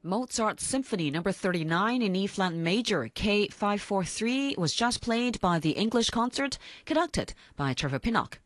Mozart's Symphony No. 39 in E-flat major K543 was just played by the English concert conducted by Trevor Pinnock.